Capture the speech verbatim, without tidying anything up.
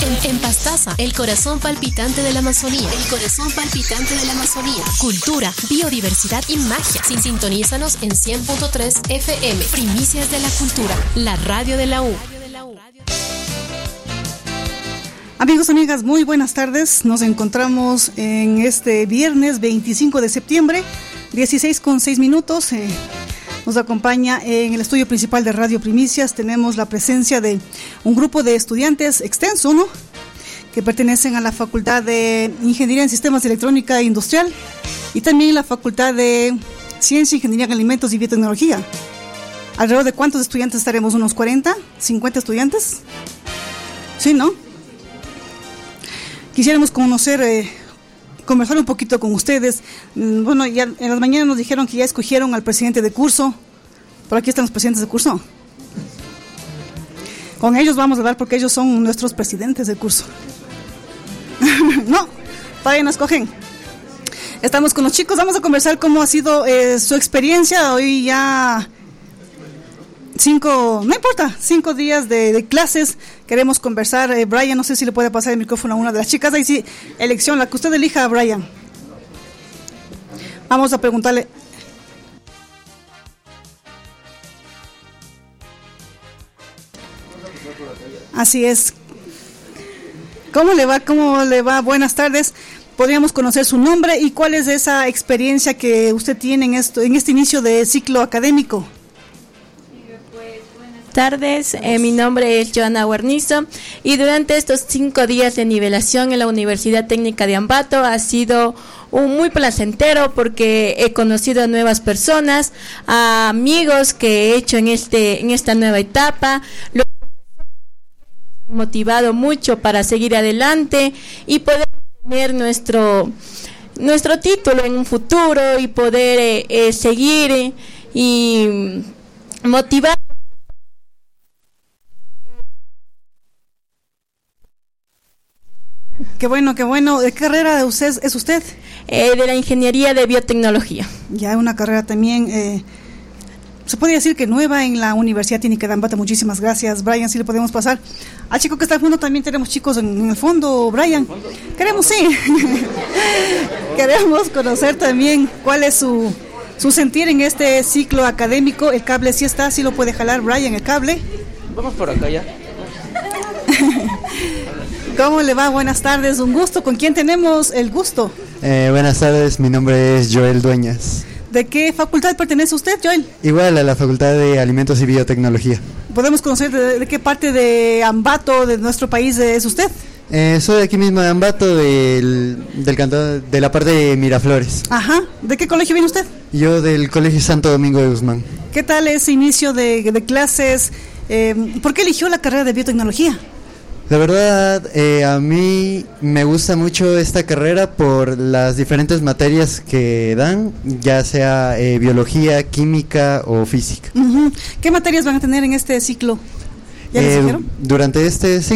En, en Pastaza, el corazón palpitante de la Amazonía. El corazón palpitante de la Amazonía. Cultura, biodiversidad y magia. Sin sintonízanos en cien punto tres F M. Primicias de la cultura. La radio de la U. Amigos, amigas, muy buenas tardes. Nos encontramos en este viernes veinticinco de septiembre, dieciséis con seis minutos. Eh, nos acompaña en el estudio principal de Radio Primicias. Tenemos la presencia de un grupo de estudiantes extenso, ¿no?, que pertenecen a la Facultad de Ingeniería en Sistemas de Electrónica e Industrial y también la Facultad de Ciencia, Ingeniería en Alimentos y Biotecnología. ¿Alrededor de cuántos estudiantes estaremos? ¿Unos cuarenta, cincuenta estudiantes? Sí, ¿no? Quisiéramos conocer, eh, conversar un poquito con ustedes. Bueno, ya en las mañanas nos dijeron que ya escogieron al presidente de curso. Por aquí están los presidentes de curso. Con ellos vamos a hablar porque ellos son nuestros presidentes de curso. No, todavía no escogen. Estamos con los chicos, vamos a conversar cómo ha sido eh, su experiencia. Hoy ya cinco, no importa, cinco días de, de clases. Queremos conversar. eh, Brian, no sé si le puede pasar el micrófono a una de las chicas. Ahí sí, elección, la que usted elija, Brian. Vamos a preguntarle. Así es. ¿Cómo le va? ¿Cómo le va? Buenas tardes. Podríamos conocer su nombre y cuál es esa experiencia que usted tiene en esto, en este inicio de ciclo académico. Buenas tardes, eh, mi nombre es Joana Guarnizo y durante estos cinco días de nivelación en la Universidad Técnica de Ambato ha sido un muy placentero porque he conocido a nuevas personas, a amigos que he hecho en este en esta nueva etapa, lo que me ha motivado mucho para seguir adelante y poder tener nuestro nuestro título en un futuro y poder eh, eh, seguir eh, y motivar. Qué bueno, qué bueno. ¿De qué carrera de usted es usted? Eh, de la Ingeniería de Biotecnología. Ya una carrera también, eh, se puede decir que nueva en la Universidad Técnica de Ambato. Muchísimas gracias, Brian. Sí le podemos pasar. Al chico que está al fondo también tenemos chicos en, en el fondo, Brian. Queremos, sí. Queremos conocer también cuál es su, su sentir en este ciclo académico. El cable sí está, sí lo puede jalar, Brian, el cable. Vamos por acá ya. ¿Cómo le va? Buenas tardes, un gusto. ¿Con quién tenemos el gusto? Eh, buenas tardes, mi nombre es Joel Dueñas. ¿De qué facultad pertenece usted, Joel? Igual a la Facultad de Alimentos y Biotecnología. ¿Podemos conocer de, de qué parte de Ambato, de nuestro país, es usted? Eh, soy de aquí mismo de Ambato, del, del cantón, de la parte de Miraflores. Ajá. ¿De qué colegio viene usted? Yo del Colegio Santo Domingo de Guzmán. ¿Qué tal ese inicio de, de clases? Eh, ¿Por qué eligió la carrera de biotecnología? La verdad, eh, a mí me gusta mucho esta carrera por las diferentes materias que dan, ya sea eh, biología, química o física. Uh-huh. ¿Qué materias van a tener en este ciclo? ¿Ya les eh, dijeron? Durante este ciclo